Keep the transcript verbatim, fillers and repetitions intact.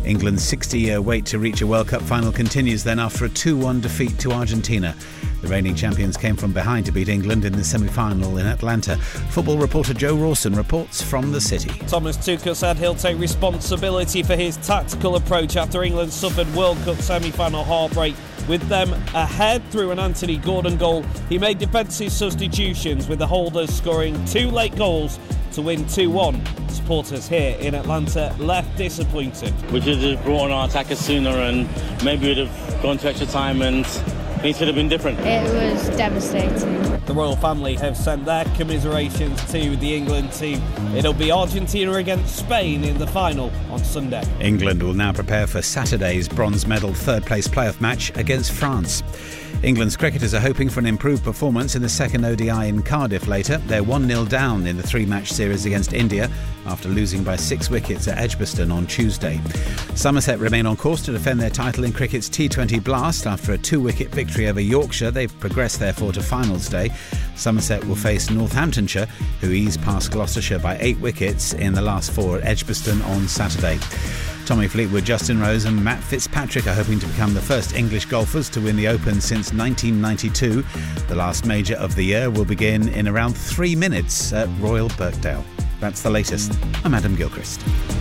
England's sixty-year wait to reach a World Cup final continues then after a two one defeat to Argentina. The reigning champions came from behind to beat England in the semi-final in Atlanta. Football reporter Joe Rawson reports from the city. Thomas Tuchel said he'll take responsibility for his tactical approach after England suffered World Cup semi-final heartbreak. With them ahead through an Anthony Gordon goal, he made defensive substitutions, with the holders scoring two late goals to win two one. Supporters here in Atlanta left disappointed. We should have brought on our attackers sooner and maybe we'd have gone to extra time and things could have been different. It was devastating. The royal family have sent their commiserations to the England team. It'll be Argentina against Spain in the final on Sunday. England will now prepare for Saturday's bronze medal third-place playoff match against France. England's cricketers are hoping for an improved performance in the second O D I in Cardiff later. They're one nil down in the three-match series against India after losing by six wickets at Edgbaston on Tuesday. Somerset remain on course to defend their title in cricket's T twenty Blast. After a two-wicket victory over Yorkshire, they've progressed therefore to finals day. Somerset will face Northamptonshire, who eased past Gloucestershire by eight wickets in the last four at Edgbaston on Saturday. Tommy Fleetwood, Justin Rose and Matt Fitzpatrick are hoping to become the first English golfers to win the Open since nineteen ninety-two. The last major of the year will begin in around three minutes at Royal Birkdale. That's the latest. I'm Adam Gilchrist.